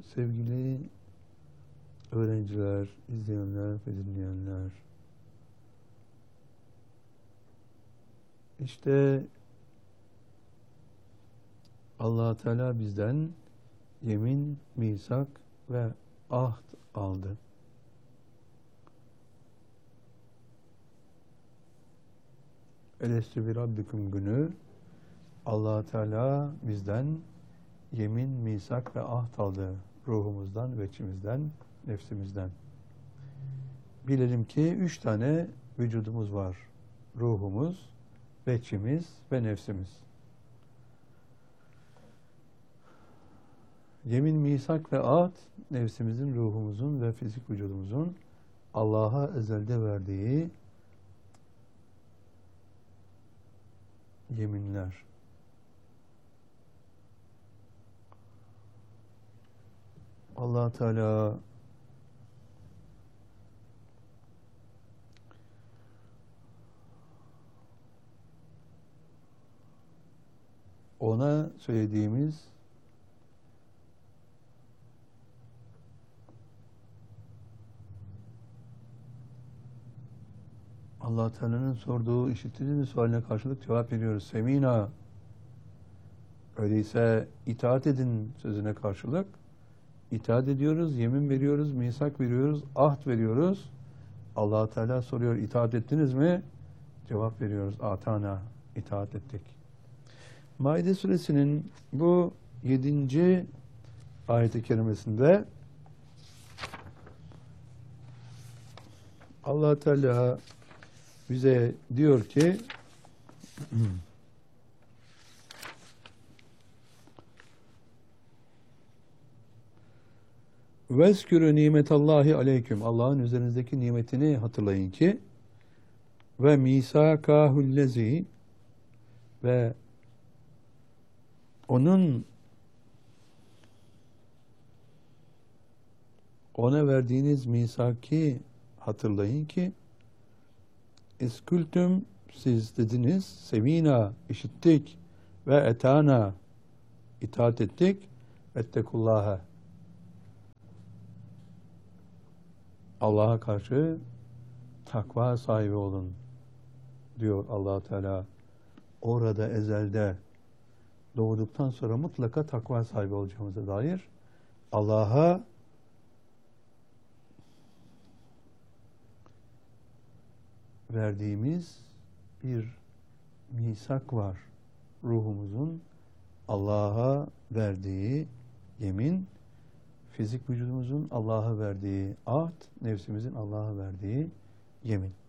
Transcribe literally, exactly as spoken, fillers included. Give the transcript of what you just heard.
Sevgili öğrenciler, izleyenler ve dinleyenler, işte Allah Teala bizden yemin, misak ve ahd aldı. Elestü bi rabbikum günü Allah Teala bizden yemin, misak ve ahd aldı. Ruhumuzdan, veçimizden, nefsimizden. Bilelim ki üç tane vücudumuz var. Ruhumuz, veçimiz ve nefsimiz. Yemin, misak ve ahd, nefsimizin, ruhumuzun ve fizik vücudumuzun Allah'a ezelde verdiği yeminler. Allah Teala ona söylediğimiz Allah Teala'nın sorduğu, işittiğiniz sualine karşılık cevap veriyoruz. Semina. Öyleyse itaat edin sözüne karşılık itaat ediyoruz, yemin veriyoruz, misak veriyoruz, ahd veriyoruz. Allah Teala soruyor, itaat ettiniz mi? Cevap veriyoruz, atana, itaat ettik. Maide suresinin bu yedinci ayet-i kerimesinde Allah Teala bize diyor ki Vezkürü nimetallahi aleyküm. Allah'ın üzerinizdeki nimetini hatırlayın ki ve misakahullezi ve onun ona verdiğiniz misaki hatırlayın ki İskültüm siz dediniz semina işittik ve etana itaat ettik ettekullaha Allah'a karşı takva sahibi olun diyor Allah Teala. Orada ezelde doğduktan sonra mutlaka takva sahibi olacağımıza dair Allah'a verdiğimiz bir misak var. Ruhumuzun Allah'a verdiği yemin, fizik vücudumuzun Allah'a verdiği ahd, nefsimizin Allah'a verdiği yemin.